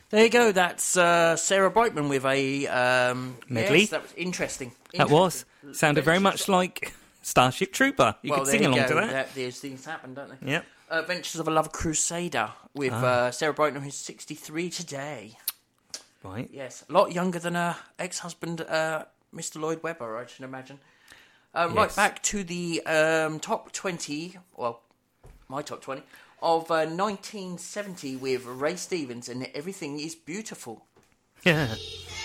There you go. That's Sarah Brightman with a medley. Yes, that was interesting. That was. Sounded very much like Starship Trooper. You could sing along to that. These things happen, don't they? Yep. Adventures of a Love Crusader with Sarah Brightman, who's 63 today. Right. Yes, a lot younger than her ex-husband, Mr. Lloyd Webber, I should imagine. Right, back to the top 20, well, my top 20, of 1970 with Ray Stevens and Everything is Beautiful. Yeah.